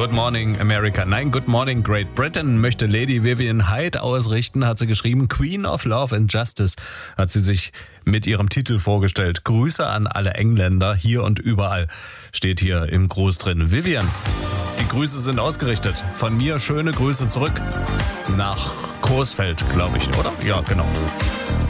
Good Morning America. Nein, Good Morning Great Britain möchte Lady Vivian Hyde ausrichten, hat sie geschrieben. Queen of Love and Justice hat sie sich mit ihrem Titel vorgestellt. Grüße an alle Engländer, hier und überall. Steht hier im Gruß drin. Vivian, die Grüße sind ausgerichtet. Von mir schöne Grüße zurück nach Coesfeld, glaube ich, oder? Ja, genau.